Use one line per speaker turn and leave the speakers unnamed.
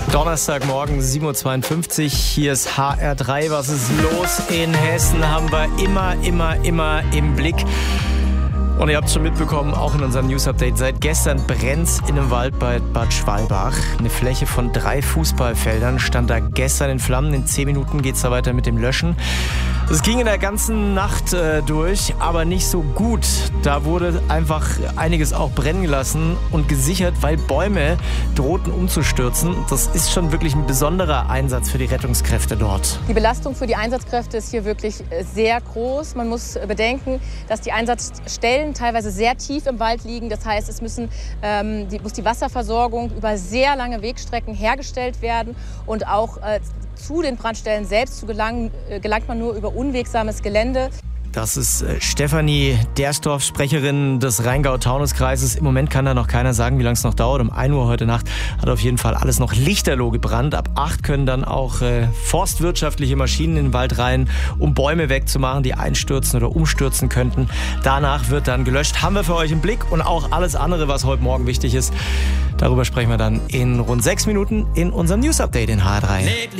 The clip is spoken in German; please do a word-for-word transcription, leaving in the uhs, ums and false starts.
Donnerstagmorgen, sieben Uhr zweiundfünfzig. Hier ist H R drei. Was ist los in Hessen? Haben wir immer, immer, immer im Blick. Und ihr habt es schon mitbekommen, auch in unserem News-Update, seit gestern brennt's in einem Wald bei Bad Schwalbach. Eine Fläche von drei Fußballfeldern stand da gestern in Flammen. In zehn Minuten geht's da weiter mit dem Löschen. Es ging in der ganzen Nacht äh, durch, aber nicht so gut. Da wurde einfach einiges auch brennen gelassen und gesichert, weil Bäume drohten umzustürzen. Das ist schon wirklich ein besonderer Einsatz für die Rettungskräfte dort.
Die Belastung für die Einsatzkräfte ist hier wirklich sehr groß. Man muss bedenken, dass die Einsatzstellen teilweise sehr tief im Wald liegen. Das heißt, es müssen, ähm, die, muss die Wasserversorgung über sehr lange Wegstrecken hergestellt werden. Und auch äh, zu den Brandstellen selbst zu gelangen, äh, gelangt man nur über unwegsames Gelände.
Das ist äh, Stefanie Dersdorf, Sprecherin des Rheingau-Taunus-Kreises. Im Moment kann da noch keiner sagen, wie lange es noch dauert. Um ein Uhr heute Nacht hat auf jeden Fall alles noch lichterloh gebrannt. Ab acht können dann auch äh, forstwirtschaftliche Maschinen in den Wald rein, um Bäume wegzumachen, die einstürzen oder umstürzen könnten. Danach wird dann gelöscht. Haben wir für euch im Blick und auch alles andere, was heute Morgen wichtig ist. Darüber sprechen wir dann in rund sechs Minuten in unserem News-Update in H R drei.